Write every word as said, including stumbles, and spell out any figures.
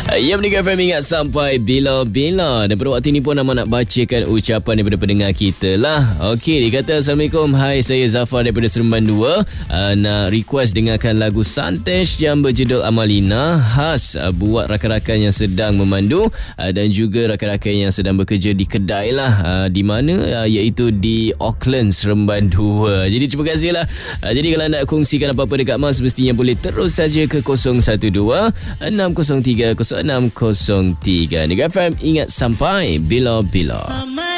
Ya, Mega F M ingat sampai bila-bila. Dan pada waktu ini pun Nama nak bacakan ucapan daripada pendengar kita lah. Okey, dia kata Assalamualaikum. Hai, saya Zafar daripada Seremban dua. uh, Nak request dengarkan lagu Santesh yang berjudul Amalina. Khas uh, buat rakan-rakan yang sedang memandu uh, dan juga rakan-rakan yang sedang bekerja di kedai lah, uh, di mana uh, iaitu di Auckland Seremban dua. Jadi terima kasih lah. uh, Jadi kalau nak kongsikan apa-apa dekat Mas, mestinya boleh terus saja ke kosong satu dua enam kosong tiga kosong enam kosong tiga. Mega F M ingat sampai bila-bila.